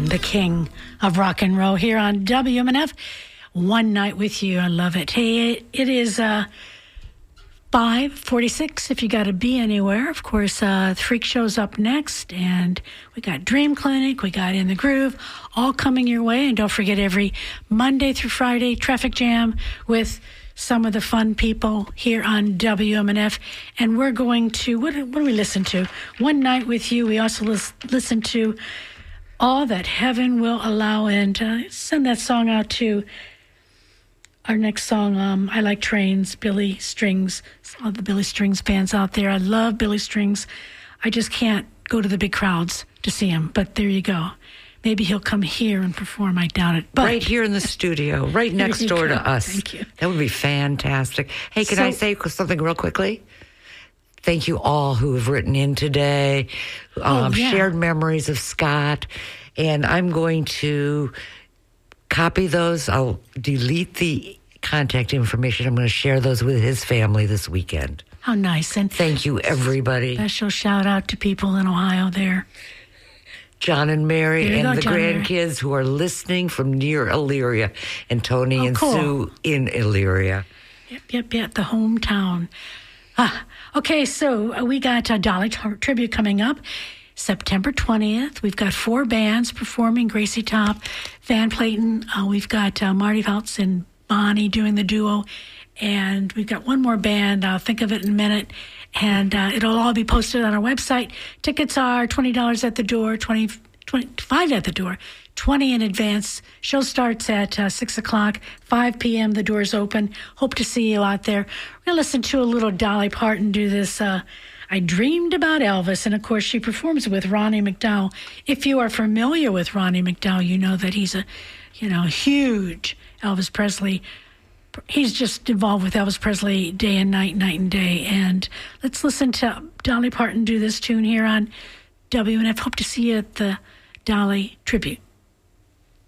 the king of rock and roll here on WMNF. One Night with You. I love it. Hey, it is 5:46 if you got to be anywhere. Of course, Freak Show's up next, and we got Dream Clinic, we got In the Groove, all coming your way. And don't forget, every Monday through Friday, Traffic Jam with some of the fun people here on WMNF. And we're going to, what do we listen to? One Night with You. We also listen to All That Heaven Will Allow, and send that song out to our next song, I Like Trains, Billy Strings. All the Billy Strings fans out there. I love Billy Strings. I just can't go to the big crowds to see him, but there you go. Maybe he'll come here and perform. I doubt it. But right here in the studio, right next door to us. Thank you. That would be fantastic. Hey, can I say something real quickly? Thank you all who have written in today, shared memories of Scott. And I'm going to copy those. I'll delete the contact information. I'm going to share those with his family this weekend. How nice. And thank you, everybody. Special shout out to people in Ohio there. John and Mary and the grandkids Mary, who are listening from near Elyria, and Tony and Sue in Elyria. Yep, the hometown. Okay, so we got Dolly Tribute coming up September 20th. We've got 4 bands performing: Gracie Top, Van Platen. We've got Marty Valtz and Bonnie doing the duo. And we've got one more band. I'll think of it in a minute. And it'll all be posted on our website. Tickets are $20 at the door, $25 at the door, $20 in advance. Show starts at 6 o'clock, 5 p.m. The doors open. Hope to see you out there. We're going to listen to a little Dolly Parton do this. I Dreamed About Elvis. And, of course, she performs with Ronnie McDowell. If you are familiar with Ronnie McDowell, you know that he's a, huge Elvis Presley. He's just involved with Elvis Presley day and night, night and day. And let's listen to Dolly Parton do this tune here on WMNF. Hope to see you at the Dolly Tribute.